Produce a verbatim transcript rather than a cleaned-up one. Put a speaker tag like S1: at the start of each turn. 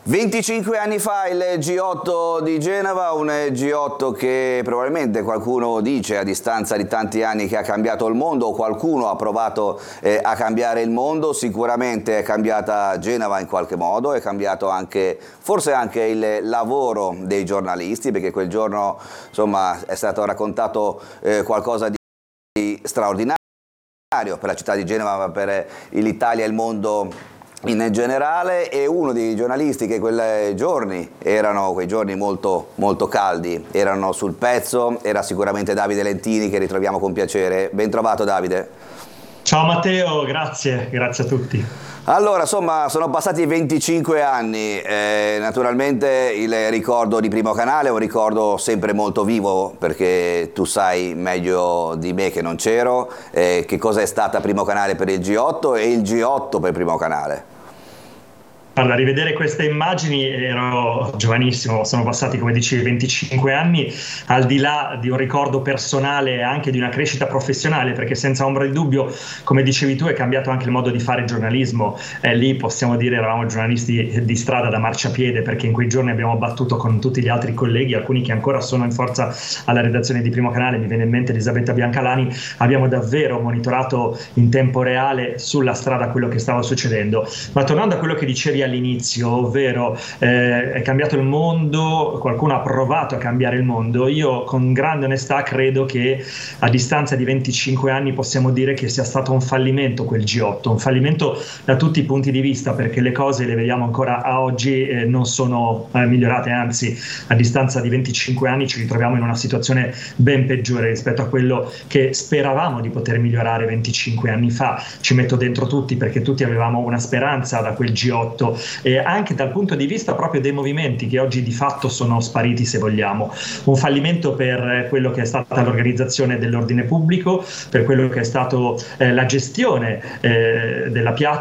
S1: venticinque anni fa il G otto di Genova, un G otto che probabilmente qualcuno dice a distanza di tanti anni che ha cambiato il mondo, o qualcuno ha provato eh, a cambiare il mondo. Sicuramente è cambiata Genova in qualche modo, è cambiato anche, forse anche il lavoro dei giornalisti, perché quel giorno insomma è stato raccontato eh, qualcosa di straordinario per la città di Genova, ma per l'Italia e il mondo in generale. E uno dei giornalisti che quei giorni erano quei giorni molto molto caldi, erano sul pezzo, era sicuramente Davide Lentini, che ritroviamo con piacere. Ben trovato, Davide.
S2: Ciao Matteo, grazie, grazie a tutti.
S1: Allora, insomma, sono passati venticinque anni, eh, naturalmente il ricordo di Primo Canale è un ricordo sempre molto vivo, perché tu sai meglio di me, che non c'ero, eh, che cosa è stata Primo Canale per il G otto e il G otto per Primo Canale.
S2: Guarda, rivedere queste immagini, ero giovanissimo, sono passati, come dicevi, venticinque anni, al di là di un ricordo personale e anche di una crescita professionale, perché senza ombra di dubbio, come dicevi tu, è cambiato anche il modo di fare giornalismo. Eh, lì possiamo dire eravamo giornalisti di strada da marciapiede, perché in quei giorni abbiamo battuto con tutti gli altri colleghi, alcuni che ancora sono in forza alla redazione di Primo Canale, mi viene in mente Elisabetta Biancalani. Abbiamo davvero monitorato in tempo reale sulla strada quello che stava succedendo. Ma tornando a quello che dicevi all'inizio, ovvero eh, è cambiato il mondo, qualcuno ha provato a cambiare il mondo. Io con grande onestà credo che a distanza di venticinque anni possiamo dire che sia stato un fallimento quel G otto, un fallimento da tutti i punti di vista, perché le cose le vediamo ancora a oggi eh, non sono eh, migliorate, anzi a distanza di venticinque anni ci ritroviamo in una situazione ben peggiore rispetto a quello che speravamo di poter migliorare venticinque anni fa. Ci metto dentro tutti, perché tutti avevamo una speranza da quel G otto, e anche dal punto di vista proprio dei movimenti che oggi di fatto sono spariti, se vogliamo. Un fallimento per quello che è stata l'organizzazione dell'ordine pubblico, per quello che è stato eh, la gestione eh, della piazza